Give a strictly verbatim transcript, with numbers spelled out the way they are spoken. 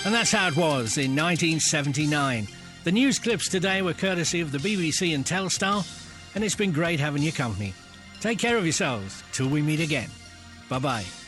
And that's how it was in nineteen seventy-nine. The news clips today were courtesy of the B B C and Telstar, and it's been great having your company. Take care of yourselves till we meet again. Bye-bye.